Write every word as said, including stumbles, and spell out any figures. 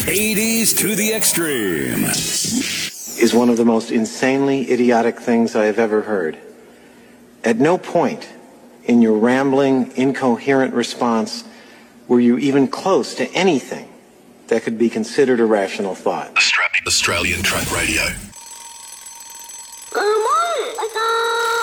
eighties to the extreme. Is one of the most insanely idiotic things I have ever heard. At no point in your rambling, incoherent response were you even close to anything that could be considered a rational thought. Australian Truck Radio.